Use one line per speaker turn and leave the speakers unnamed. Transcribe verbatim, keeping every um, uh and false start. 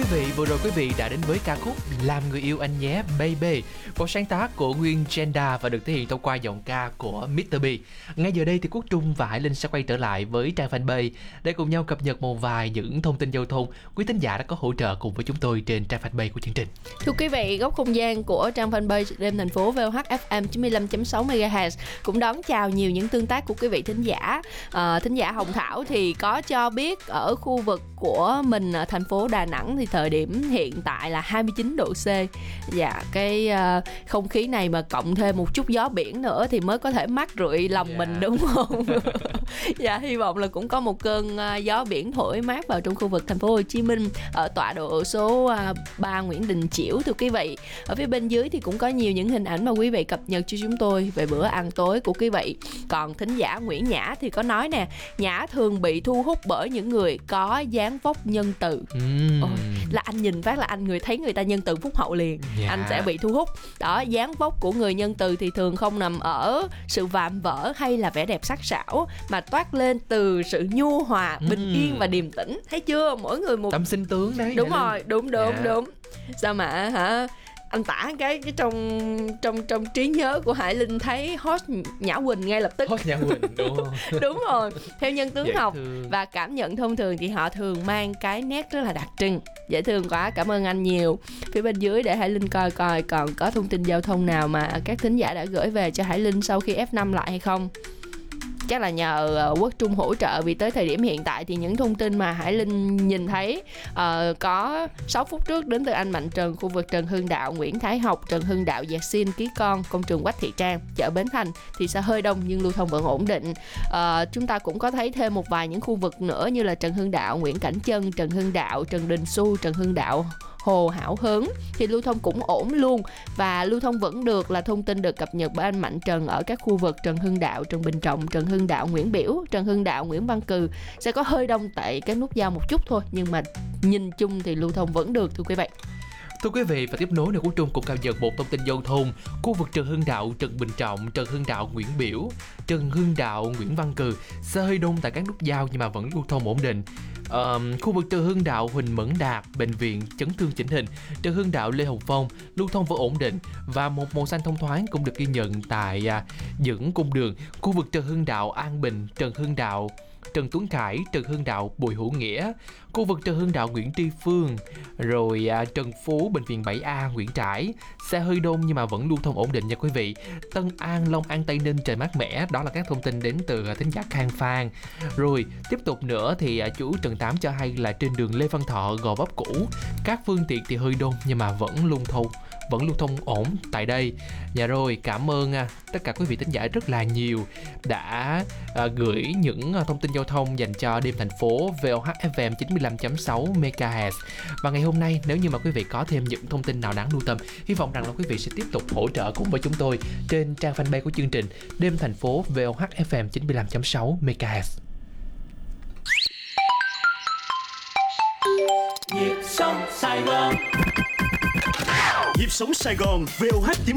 vị, vừa rồi quý vị đã đến với ca khúc Làm Người Yêu Anh Nhé Baby, một sáng tác của Nguyên Genda và được thể hiện thông qua giọng ca của mít tơ B. Ngay giờ đây thì Quốc Trung và Hải Linh sẽ quay trở lại với trang fanpage để cùng nhau cập nhật một vài những thông tin giao thông quý thính giả đã có hỗ trợ cùng với chúng tôi trên trang fanpage của chương trình.
Thưa quý vị, góc không gian của trang fanpage Đêm Thành Phố vê o hát ép em chín mươi lăm chấm sáu mê ga héc cũng đón chào nhiều những tương tác của quý vị thính giả. À, thính giả Hồng Thảo thì có cho biết ở khu vực của mình ở thành phố Đà Nẵng thì thời điểm hiện tại là hai mươi chín độ C. Dạ, cái uh, không khí này mà cộng thêm một chút gió biển nữa thì mới có thể mát rượi lòng yeah. mình, đúng không? Dạ, hy vọng là cũng có một cơn uh, gió biển thổi mát vào trong khu vực thành phố Hồ Chí Minh ở tọa độ số uh, ba Nguyễn Đình Chiểu. Thưa quý vị, ở phía bên dưới thì cũng có nhiều những hình ảnh mà quý vị cập nhật cho chúng tôi về bữa ăn tối của quý vị. Còn thính giả Nguyễn Nhã thì có nói nè, Nhã thường bị thu hút bởi những người có dáng vóc nhân từ.
Mm.
Ôi, là anh nhìn phát là anh người thấy người ta nhân từ phúc hậu liền,
yeah.
anh sẽ bị thu hút. Đó, dáng vóc của người nhân từ thì thường không nằm ở sự vạm vỡ hay là vẻ đẹp sắc sảo, mà toát lên từ sự nhu hòa, bình
mm.
yên và điềm tĩnh. Thấy chưa? Mỗi người một
tâm sinh tướng đấy.
Đúng rồi, đúng đúng
yeah.
đúng. Sao mà hả? Anh tả cái cái trong trong trong trí nhớ của Hải Linh thấy host Nhã Quỳnh ngay lập tức.
Host Nhã Quỳnh, đúng không?
Đúng rồi. Theo nhân tướng
dễ
học
thương.
và cảm nhận thông thường thì họ thường mang cái nét rất là đặc trưng. Dễ thương quá, cảm ơn anh nhiều. Phía bên dưới để Hải Linh coi coi còn có thông tin giao thông nào mà các thính giả đã gửi về cho Hải Linh sau khi ép năm lại hay không. Chắc là nhờ uh, Quốc Trung hỗ trợ, vì tới thời điểm hiện tại thì những thông tin mà Hải Linh nhìn thấy uh, có sáu phút trước đến từ anh Mạnh Trần, khu vực Trần Hưng Đạo, Nguyễn Thái Học, Trần Hưng Đạo, Dạc Xin, Ký Con, công trường Quách Thị Trang, chợ Bến Thành thì sẽ hơi đông nhưng lưu thông vẫn ổn định. Uh, chúng ta cũng có thấy thêm một vài những khu vực nữa như là Trần Hưng Đạo, Nguyễn Cảnh Trân, Trần Hưng Đạo, Trần Đình Xu, Trần Hưng Đạo, Hồ Hảo Hớn thì lưu thông cũng ổn luôn, và lưu thông vẫn được là thông tin được cập nhật bởi anh Mạnh Trần ở các khu vực Trần Hưng Đạo, Trần Bình Trọng, Trần Hưng Đạo, Nguyễn Biểu, Trần Hưng Đạo, Nguyễn Văn Cừ. Sẽ có hơi đông tại cái nút giao một chút thôi, nhưng mà nhìn chung thì lưu thông vẫn được, thưa quý vị.
Thưa quý vị, và tiếp nối này, Quốc Trung cũng cập nhật một thông tin giao thông. Khu vực Trần Hưng Đạo, Trần Bình Trọng, Trần Hưng Đạo, Nguyễn Biểu, Trần Hưng Đạo, Nguyễn Văn Cừ sẽ hơi đông tại các nút giao nhưng mà vẫn lưu thông ổn định. Uh, khu vực Trần Hưng Đạo, Huỳnh Mẫn Đạt, Bệnh viện Chấn thương chỉnh hình, Trần Hưng Đạo, Lê Hồng Phong lưu thông vẫn ổn định, và một màu xanh thông thoáng cũng được ghi nhận tại uh, những cung đường khu vực Trần Hưng Đạo, An Bình, Trần Hưng Đạo, Trần Tuấn Khải, Trần Hưng Đạo, Bùi Hữu Nghĩa, khu vực Trần Hưng Đạo, Nguyễn Tri Phương, rồi à, Trần Phú, Bệnh viện bảy A, Nguyễn Trãi xe hơi đông nhưng mà vẫn lưu thông ổn định nha quý vị. Tân An, Long An, Tây Ninh trời mát mẻ. Đó là các thông tin đến từ à, thính giả Khang Phan. Rồi tiếp tục nữa thì à, chú Trần Tám cho hay là trên đường Lê Văn Thọ, Gò Vấp cũ các phương tiện thì hơi đông nhưng mà vẫn lưu thông vẫn lưu thông ổn tại đây. Dạ rồi, cảm ơn à, tất cả quý vị thính giả rất là nhiều đã à, gửi những à, thông tin giao thông dành cho Đêm Thành Phố vê o hát ép em chín mươi lăm chấm sáu mê ga héc. Và ngày hôm nay nếu như mà quý vị có thêm những thông tin nào đáng lưu tâm, hy vọng rằng là quý vị sẽ tiếp tục hỗ trợ cùng với chúng tôi trên trang fanpage của chương trình Đêm Thành Phố vê o hát ép em chín mươi lăm chấm sáu mê ga héc.
Nhịp sống Sài Gòn. Nhịp sống Sài Gòn vê o hát chín